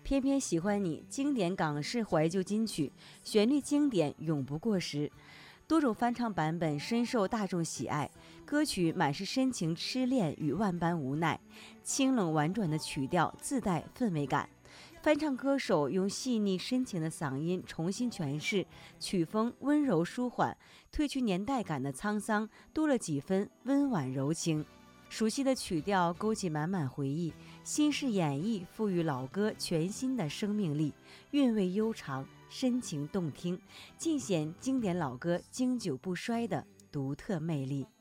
偏偏喜欢你，经典港式怀旧金曲，旋律经典，永不过时。多种翻唱版本深受大众喜爱，歌曲满是深情痴恋与万般无奈，清冷婉转的曲调自带氛围感。翻唱歌手用细腻深情的嗓音重新诠释，曲风温柔舒缓，褪去年代感的沧桑，多了几分温婉柔情。熟悉的曲调勾起满满回忆，新式演绎赋予老歌全新的生命力，韵味悠长，深情动听，尽显经典老歌经久不衰的独特魅力。